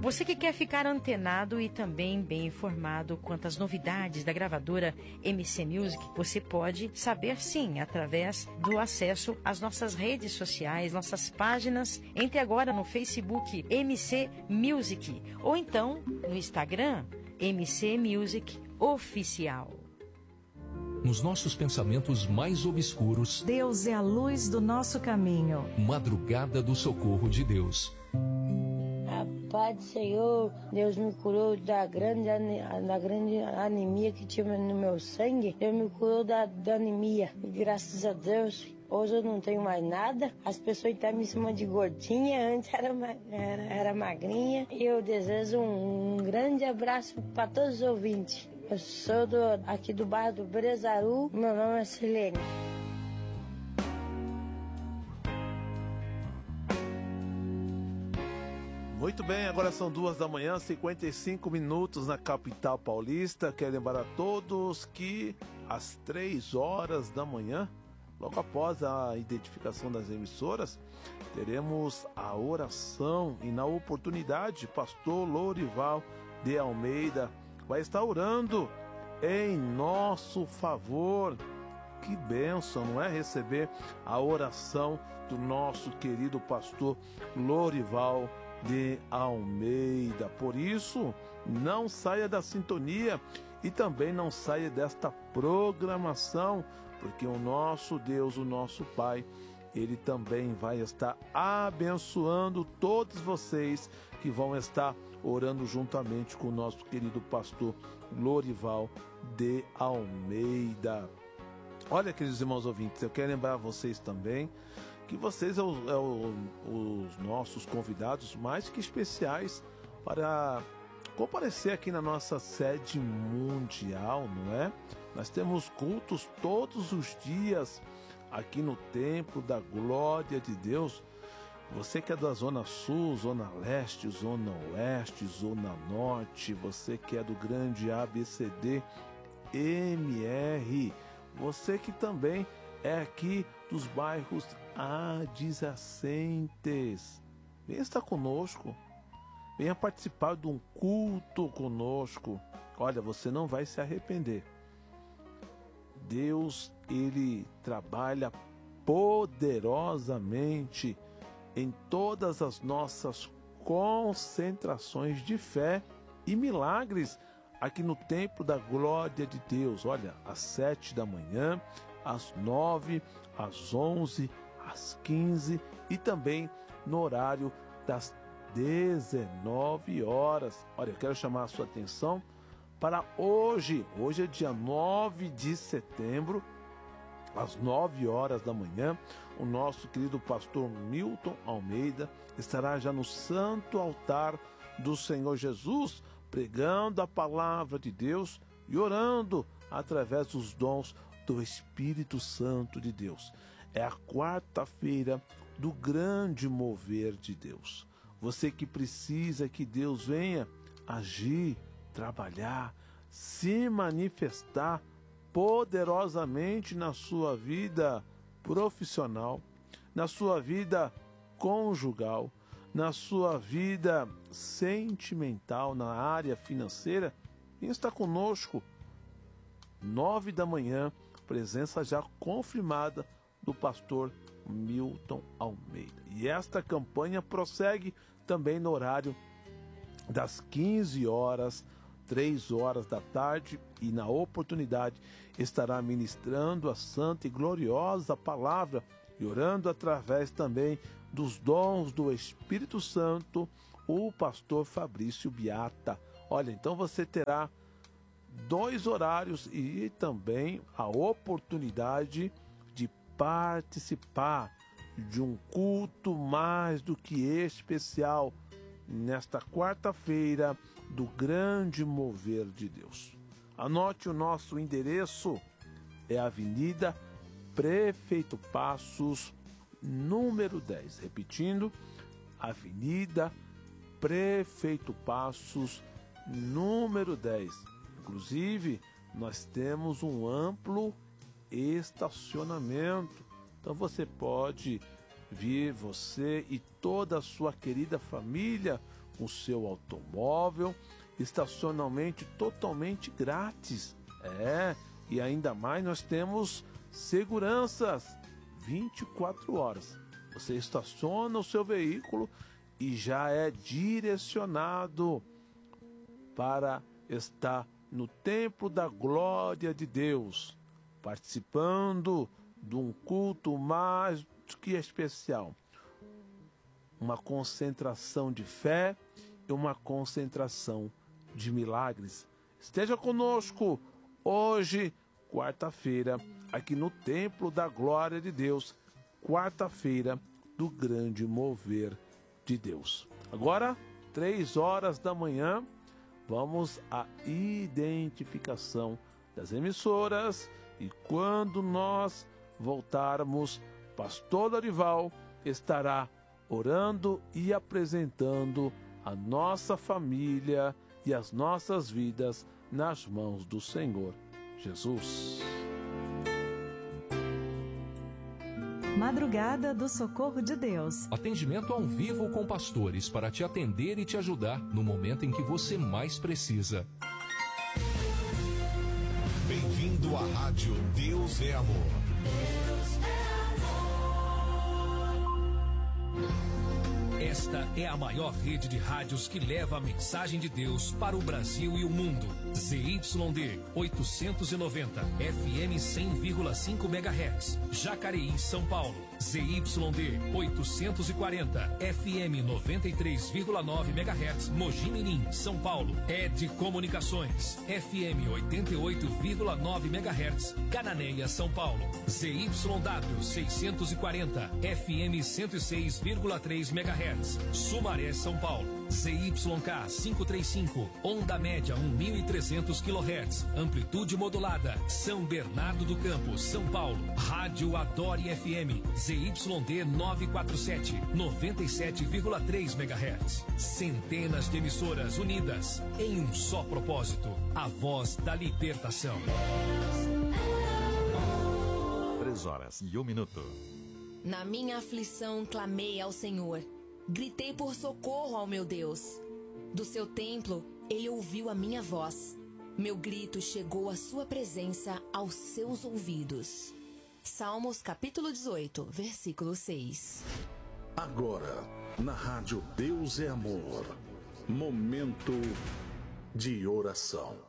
Você que quer ficar antenado e também bem informado quanto às novidades da gravadora MC Music, você pode saber sim, através do acesso às nossas redes sociais, nossas páginas. Entre agora no Facebook MC Music ou então no Instagram MC Music Oficial. Nos nossos pensamentos mais obscuros, Deus é a luz do nosso caminho. Madrugada do Socorro de Deus. A paz do Senhor, Deus me curou da grande anemia que tinha no meu sangue. Deus me curou da anemia. E graças a Deus, hoje eu não tenho mais nada. As pessoas estão me chamando de gordinha, antes era magrinha. E eu desejo um grande abraço para todos os ouvintes. Eu sou aqui do bairro do Brezaru, meu nome é Silene. Muito bem, agora são 2h, 55 minutos na capital paulista. Quero lembrar a todos que às 3h da manhã, logo após a identificação das emissoras, teremos a oração e na oportunidade, pastor Lorival de Almeida vai estar orando em nosso favor. Que bênção, não é? Receber a oração do nosso querido pastor Lorival de Almeida. Por isso, não saia da sintonia e também não saia desta programação, porque o nosso Deus, o nosso Pai, Ele também vai estar abençoando todos vocês que vão estar orando juntamente com o nosso querido pastor Lorival de Almeida. Olha, queridos irmãos ouvintes, eu quero lembrar vocês também que vocês são os nossos convidados mais que especiais para comparecer aqui na nossa sede mundial, não é? Nós temos cultos todos os dias aqui no Templo da Glória de Deus. Você que é da Zona Sul, Zona Leste, Zona Oeste, Zona Norte, você que é do grande ABCD, MR, você que também é aqui dos bairros adjacentes, venha estar conosco, venha participar de um culto conosco. Olha, você não vai se arrepender. Deus, Ele trabalha poderosamente em todas as nossas concentrações de fé e milagres aqui no Templo da Glória de Deus. Olha, às 7 da manhã, às 9, às 11, às 15 e também no horário das 19 horas. Olha, eu quero chamar a sua atenção para hoje. Hoje é dia 9 de setembro, às 9 horas da manhã, o nosso querido pastor Milton Almeida estará já no santo altar do Senhor Jesus, pregando a palavra de Deus e orando através dos dons do Espírito Santo de Deus. É a quarta-feira do grande mover de Deus. Você que precisa que Deus venha agir, trabalhar, se manifestar poderosamente na sua vida profissional, na sua vida conjugal, na sua vida sentimental, na área financeira, quem está conosco? 9 da manhã, presença já confirmada do pastor Milton Almeida. E esta campanha prossegue também no horário das 15 horas, 3 horas da tarde, e na oportunidade estará ministrando a santa e gloriosa palavra e orando através também dos dons do Espírito Santo, o pastor Fabrício Biata. Olha, então você terá 2 horários e também a oportunidade de participar de um culto mais do que especial nesta quarta-feira do grande mover de Deus. Anote o nosso endereço, é a Avenida Prefeito Passos, número 10. Repetindo, Avenida Prefeito Passos, número 10. Inclusive, nós temos um amplo estacionamento. Então você pode vir, você e toda a sua querida família, o seu automóvel, estacionamento totalmente grátis. E ainda mais nós temos seguranças 24 horas. Você estaciona o seu veículo e já é direcionado para estar no templo da glória de Deus, participando de um culto mais do que especial. Uma concentração de fé e uma concentração de milagres. Esteja conosco hoje, quarta-feira, aqui no Templo da Glória de Deus, quarta-feira do grande mover de Deus. Agora, 3 horas da manhã, vamos à identificação das emissoras e quando nós voltarmos, Pastor Dorival estará orando e apresentando a nossa família e as nossas vidas nas mãos do Senhor Jesus. Madrugada do Socorro de Deus. Atendimento ao vivo com pastores para te atender e te ajudar no momento em que você mais precisa. Bem-vindo à Rádio Deus é Amor. Esta é a maior rede de rádios que leva a mensagem de Deus para o Brasil e o mundo. ZYD 890, FM 100,5 MHz, Jacareí, São Paulo. ZYD 840, FM 93,9 MHz, Mogi Mirim, São Paulo. ED Comunicações, FM 88,9 MHz, Cananéia, São Paulo. ZYW 640, FM 106,3 MHz, Sumaré, São Paulo. ZYK 535, onda média 1.300 kHz, amplitude modulada, São Bernardo do Campo, São Paulo. Rádio Adore FM, ZYD 947, 97,3 MHz. Centenas de emissoras unidas em um só propósito, a voz da libertação. 3h01. Na minha aflição clamei ao Senhor. Gritei por socorro ao meu Deus. Do seu templo, ele ouviu a minha voz. Meu grito chegou à sua presença, aos seus ouvidos. Salmos capítulo 18, versículo 6. Agora, na Rádio Deus é Amor, momento de oração.